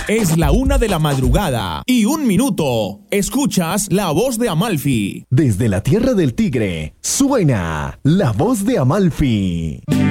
Es la 1:01 a.m. Escuchas La Voz de Amalfi. Desde la tierra del tigre, suena La Voz de Amalfi.